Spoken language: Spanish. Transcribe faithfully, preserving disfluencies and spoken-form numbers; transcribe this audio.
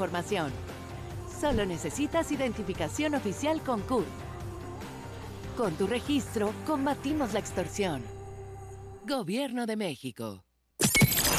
información. Solo necesitas identificación oficial con C U R. Con tu registro, combatimos la extorsión. Gobierno de México.